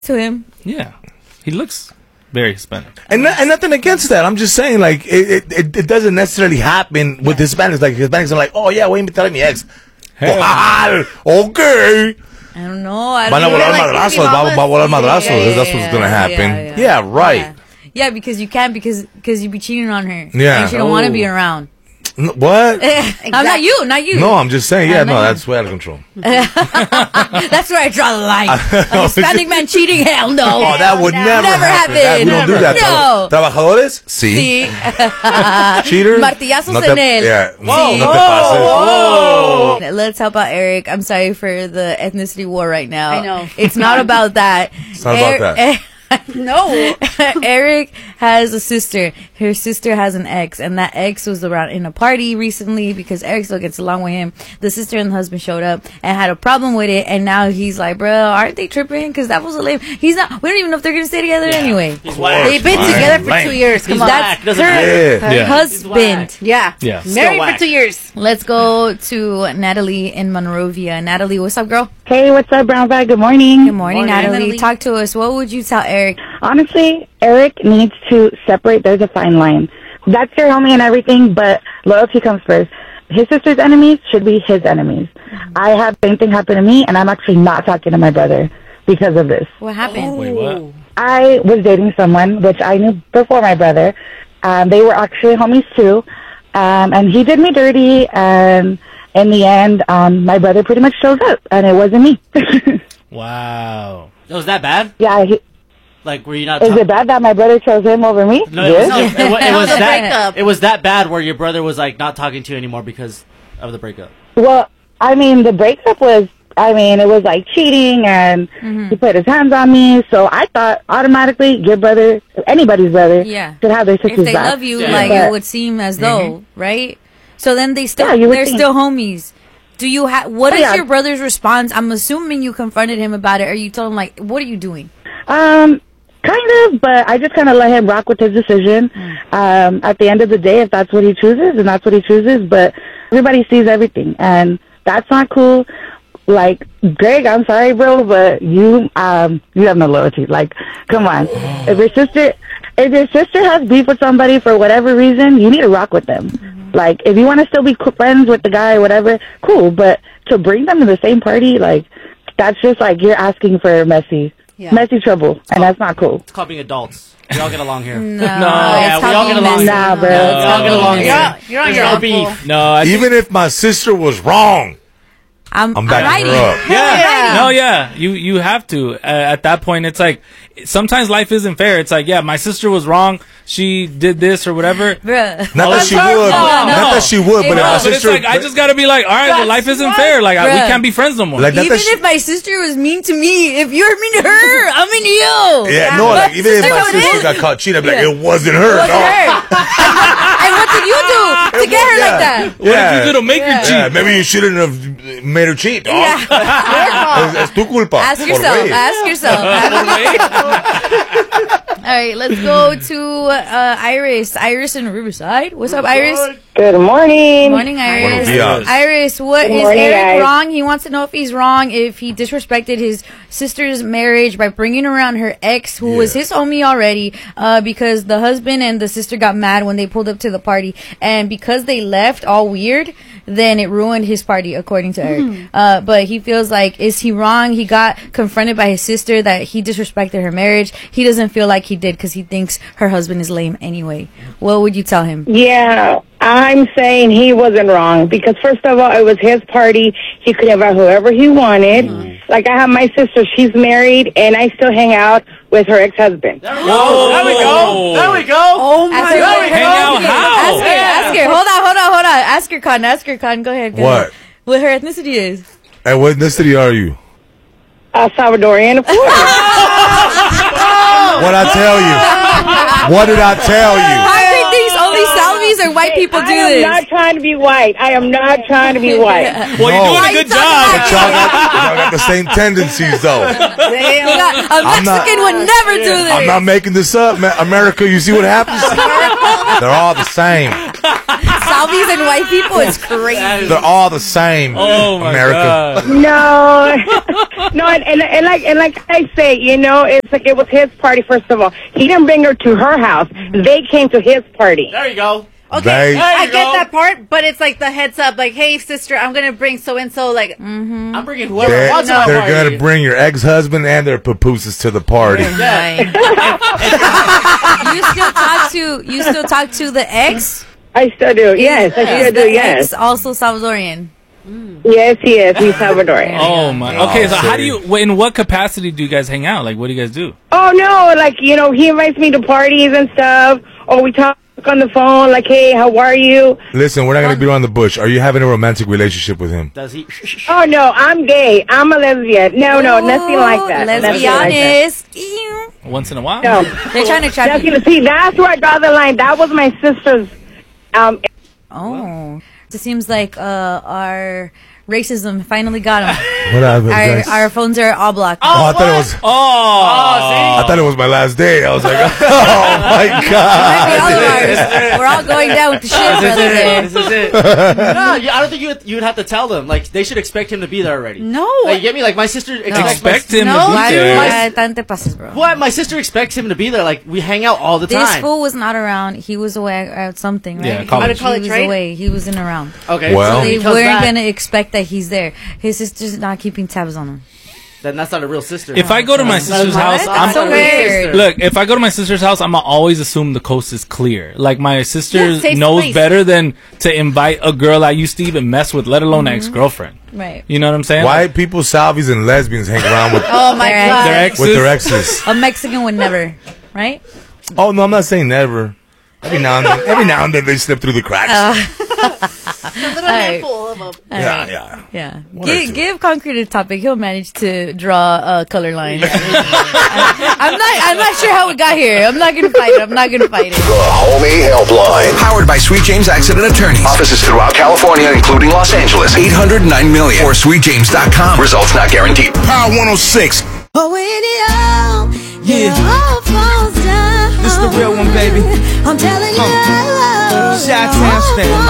to him. Yeah, he looks very Hispanic. And nothing against that. I'm just saying, like, it doesn't necessarily happen with Hispanics. Like, Hispanics are like, oh, yeah, voy a invitar a mi ex. Okay. I don't know. Van a volar madrazos. Va a volar madrazos. That's what's going to happen. Yeah, right. Yeah, because you can't because you be cheating on her. Yeah. And she don't want to be around. What? Exactly. Not you. No, I'm just saying. Yeah, no, that's way out of control. That's where I draw the line. A Hispanic man cheating? Hell no. Oh, that would never happen. We don't do that. No. ¿Trabajadores? Sí. Cheater? Martillazos en él. Yeah. Sí. No te pases. Whoa. Let's help out Eric. I'm sorry for the ethnicity war right now. I know. It's not about that. It's not about that. No. Eric has a sister. Her sister has an ex, and that ex was around in a party recently because Eric still gets along with him. The sister and the husband showed up and had a problem with it, and now he's like, bro, aren't they tripping? Because that was a lame. He's not. We don't even know if they're gonna stay together anyway. They've been together for 2 years. Come on. That's her husband. Yeah. Married for 2 years. Let's go to Natalie in Monrovia. Natalie, what's up, girl? Hey, what's up, Brown Bag? Good morning. Good morning, Natalie. Talk to us. What would you tell Eric? Honestly, Eric needs to separate. There's a fine line. That's your homie and everything, but loyalty comes first. His sister's enemies should be his enemies. I had the same thing happen to me, and I'm actually not talking to my brother because of this. What happened? Wait, what? I was dating someone, which I knew before my brother. They were actually homies too, and he did me dirty, and in the end, my brother pretty much showed up, and it wasn't me. Wow. Was that bad? Yeah. Like, were you not? Is it bad that my brother chose him over me? No, it was that. It was that bad where your brother was like not talking to you anymore because of the breakup. Well, I mean, the breakup was. I mean, it was like cheating, and he put his hands on me. So I thought automatically your brother, anybody's brother, should have their sister's back. If they love you, like it would seem as though, right? So then they're still homies. Do you what is your brother's response? I'm assuming you confronted him about it, or you told him like, "What are you doing?" Kind of, but I just kind of let him rock with his decision. At the end of the day, if that's what he chooses, then that's what he chooses. But everybody sees everything, and that's not cool. Like, Greg, I'm sorry, bro, but you have no loyalty. Like, come on. If your sister has beef with somebody for whatever reason, you need to rock with them. Like, if you want to still be friends with the guy or whatever, cool. But to bring them to the same party, like, that's just like you're asking for messy trouble, and that's not cool. It's called being adults. We all get along here. No, yeah, we all get along. Nah, bro. We all get along here. You're on your own beef. No, even if my sister was wrong, I'm backing her up. Yeah. No, yeah. You have to. At that point, it's like, sometimes life isn't fair. It's like, yeah, my sister was wrong. She did this or whatever. Bruh. Not that she would. Not that she would, but if my sister... But it's like, I just gotta be like, all right, well, life isn't fair. Like, we can't be friends no more. Like, even if my sister was mean to me, if you're mean to her, I'm mean to you. Yeah, no, like, even if my sister got caught cheating, I'd be like, it wasn't her. And what did you do to get her like that? What did you do to make her cheat? Yeah, maybe you shouldn't have made her cheat. Yeah. Es tu culpa. Ask yourself. All right, let's go to Iris. Iris in Riverside. What's up, Iris? Good morning. Good morning, Iris. Buenos dias. Iris, what is Eric wrong? He wants to know if he's wrong, if he disrespected his sister's marriage by bringing around her ex, who was his homie already, because the husband and the sister got mad when they pulled up to the party. And because they left all weird, then it ruined his party, according to Eric. But he feels like, is he wrong? He got confronted by his sister that he disrespected her marriage. He doesn't feel like he did because he thinks her husband is lame anyway. What would you tell him? Yeah, I'm saying he wasn't wrong because, first of all, it was his party. He could invite whoever he wanted. Like, I have my sister. She's married, and I still hang out with her ex-husband. There we go. There we go. Oh, my God. Hang out how? Ask her. Hold on. Ask her, Con. Go ahead. What? What her ethnicity is. And what ethnicity are you? Salvadorian, of course. What'd I tell you? What did I tell you? Harvey thinks only Salvies or white people do this. I am not trying to be white. Well, you're doing a good job. But y'all got the same tendencies, though. A Mexican would never do this. I'm not making this up, America. You see what happens? They're all the same. Salvies and white people is crazy. They're all the same. Oh my America. God. No, and like I say, you know, it's like it was his party. First of all, he didn't bring her to her house; they came to his party. There you go. Okay, I go. get that part, but it's like the heads up, like, hey, sister, I'm gonna bring so and so. Like, I'm bringing whoever They're, wants to my they're party. gonna bring your ex-husband and their papooses to the party. You still talk to the ex? I still do. Yes, I Is still the do. Yes, ex also Salvadorian? yes, he is. He's Salvadorian. Oh my. Okay, so Oh, how do you? In what capacity do you guys hang out? Like, what do you guys do? Oh no, like you know, he invites me to parties and stuff, or we talk on the phone, like, hey, how are you? Listen, we're not gonna beat around the bush. Are you having a romantic relationship with him? Does he? Oh no, I'm gay. I'm a lesbian. No, nothing like that. Let's Nothing be like that. honest. Once in a while. No, They're trying to trap that's, you. see, that's where I draw the line. That was my sister's. Oh, it seems like our racism finally got him. What happened? Our phones are all blocked. Oh, I thought it was. Oh, I thought it was my last day. I was like, oh my Might be god. all of ours. We're all going down with the shit, brother. This is it. No, I don't think you would have to tell them. Like, they should expect him to be there already. no. Like, you get me? Like, my sister expect him No, to be Why there. tante pases, bro? What? My sister expects him to be there. Like, we hang out all the This time. fool was not around. He was away at something, right? Yeah, college. He College, was right? away. He wasn't around. Okay, Well- so They he comes weren't back, going to expect that he's there. His sister's not keeping tabs on him. then that's not a real sister. If I go to my sister's house, That's so I'm weird. look. If I go to my sister's house, I'm always assume the coast is clear. Like my sister Yeah, safe knows space. better than to invite a girl I used to even mess with, let alone ex-girlfriend. Right. You know what I'm saying? White people, salvies, and lesbians hang around with, Oh my Their god. Their exes. with their exes. A Mexican would never, right? Oh no, I'm not saying never. Every now and then they slip through the cracks. A little handful of them. Yeah. One or two. Give Concrete a topic. He'll manage to draw a color line. I'm not sure how we got here. I'm not gonna fight it. The Homie Helpline. Powered by Sweet James Accident Attorneys. Offices throughout California, including Los Angeles. 800-9 million. Or sweetjames.com. Results not guaranteed. Power 106. Oh, when it all, Yeah. all falls down. This the real one, baby. I'm telling you. Chi-Town style.